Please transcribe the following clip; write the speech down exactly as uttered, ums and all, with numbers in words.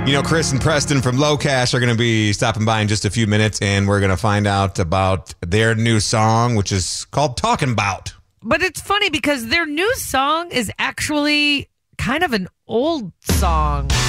You know, Chris and Preston from Low Cash are going to be stopping by in just a few minutes, and we're going to find out about their new song, which is called Talking About. But it's funny because their new song is actually kind of an old song.